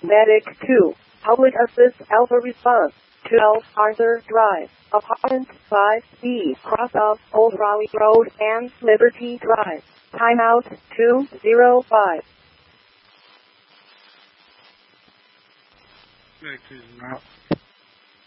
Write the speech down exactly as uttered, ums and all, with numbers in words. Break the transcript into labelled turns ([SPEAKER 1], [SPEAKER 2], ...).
[SPEAKER 1] Medic two, Public Assist Alpha Response, twelve Arthur Drive, Apartment five B, cross of Old Raleigh Road and Liberty Drive. Timeout two zero five.
[SPEAKER 2] Medic two is not.